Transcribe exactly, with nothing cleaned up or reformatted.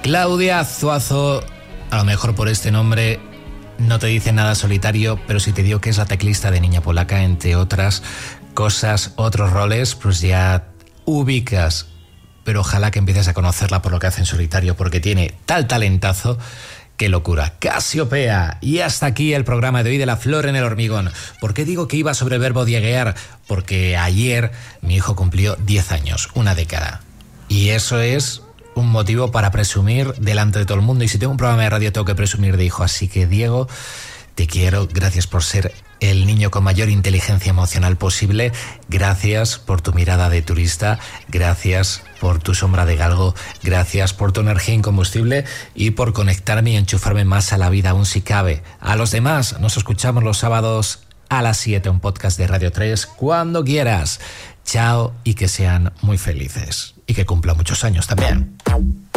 Claudia Zuazo, a lo mejor por este nombre no te dice nada solitario, pero si te digo que es la teclista de Niña Polaca, entre otras cosas, otros roles, pues ya ubicas. Pero ojalá que empieces a conocerla por lo que hace en solitario, porque tiene tal talentazo. ¡Qué locura! Casiopea. Y hasta aquí el programa de hoy de La Flor en el Hormigón. ¿Por qué digo que iba sobre el verbo dieguear? Porque ayer mi hijo cumplió diez años, una década. Y eso es un motivo para presumir delante de todo el mundo. Y si tengo un programa de radio tengo que presumir de hijo. Así que, Diego, te quiero. Gracias por ser el niño con mayor inteligencia emocional posible. Gracias por tu mirada de turista. Gracias por tu sombra de galgo. Gracias por tu energía incombustible y por conectarme y enchufarme más a la vida, aún si cabe. A los demás, nos escuchamos los sábados a las siete, un podcast de Radio tres, cuando quieras. Chao y que sean muy felices. Y que cumpla muchos años también.